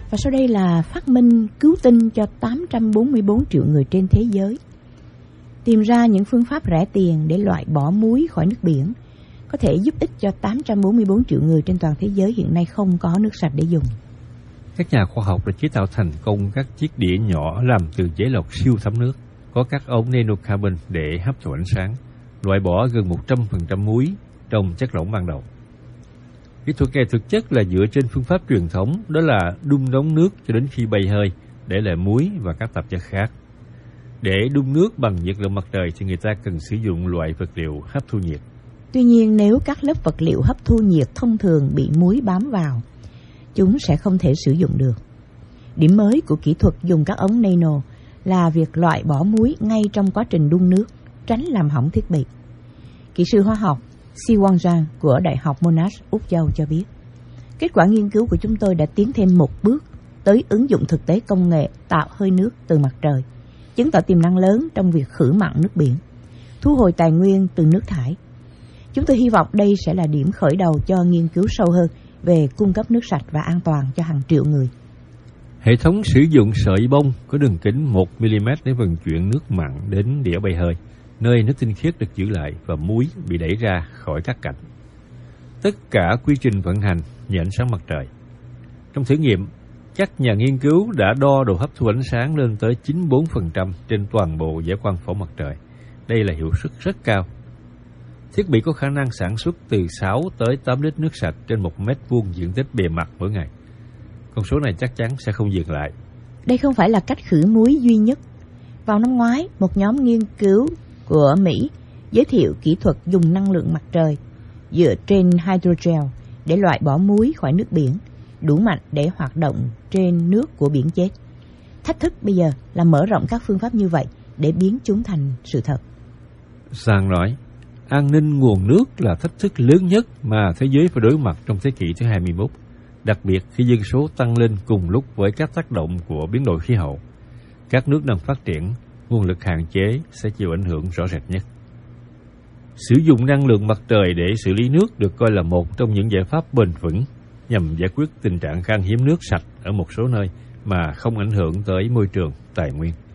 Và sau đây là phát minh cứu tinh cho 844 triệu người trên thế giới. Tìm ra những phương pháp rẻ tiền để loại bỏ muối khỏi nước biển có thể giúp ích cho 844 triệu người trên toàn thế giới hiện nay không có nước sạch để dùng. Các nhà khoa học đã chế tạo thành công các chiếc đĩa nhỏ làm từ giấy lọc siêu thấm nước, có các ống nanocarbon để hấp thụ ánh sáng, loại bỏ gần 100% muối trong chất lỏng ban đầu. Kỹ thuật này thực chất là dựa trên phương pháp truyền thống, đó là đun nóng nước cho đến khi bay hơi, để lại muối và các tạp chất khác. Để đun nước bằng nhiệt lượng mặt trời thì người ta cần sử dụng loại vật liệu hấp thu nhiệt. Tuy nhiên, nếu các lớp vật liệu hấp thu nhiệt thông thường bị muối bám vào, chúng sẽ không thể sử dụng được. Điểm mới của kỹ thuật dùng các ống nano là việc loại bỏ muối ngay trong quá trình đun nước, tránh làm hỏng thiết bị. Kỹ sư hóa học Si Wang Zhang của Đại học Monash, Úc Châu cho biết, kết quả nghiên cứu của chúng tôi đã tiến thêm một bước tới ứng dụng thực tế công nghệ tạo hơi nước từ mặt trời, chứng tỏ tiềm năng lớn trong việc khử mặn nước biển, thu hồi tài nguyên từ nước thải. Chúng tôi hy vọng đây sẽ là điểm khởi đầu cho nghiên cứu sâu hơn về cung cấp nước sạch và an toàn cho hàng triệu người. Hệ thống sử dụng sợi bông có đường kính 1mm để vận chuyển nước mặn đến đĩa bay hơi, nơi nước tinh khiết được giữ lại và muối bị đẩy ra khỏi các cạnh. Tất cả quy trình vận hành nhờ ánh sáng mặt trời. Trong thử nghiệm, các nhà nghiên cứu đã đo độ hấp thu ánh sáng lên tới 94% trên toàn bộ dải quang phổ mặt trời. Đây là hiệu suất rất cao. Thiết bị có khả năng sản xuất từ 6 tới 8 lít nước sạch trên 1 mét vuông diện tích bề mặt mỗi ngày. Con số này chắc chắn sẽ không dừng lại. Đây không phải là cách khử muối duy nhất. Vào năm ngoái, một nhóm nghiên cứu của Mỹ giới thiệu kỹ thuật dùng năng lượng mặt trời dựa trên hydrogel để loại bỏ muối khỏi nước biển, đủ mạnh để hoạt động trên nước của biển chết. Thách thức bây giờ là mở rộng các phương pháp như vậy để biến chúng thành sự thật. Zhang nói, an ninh nguồn nước là thách thức lớn nhất mà thế giới phải đối mặt trong thế kỷ thứ 21, đặc biệt khi dân số tăng lên cùng lúc với các tác động của biến đổi khí hậu. Các nước đang phát triển, nguồn lực hạn chế sẽ chịu ảnh hưởng rõ rệt nhất. Sử dụng năng lượng mặt trời để xử lý nước được coi là một trong những giải pháp bền vững nhằm giải quyết tình trạng khan hiếm nước sạch ở một số nơi mà không ảnh hưởng tới môi trường, tài nguyên.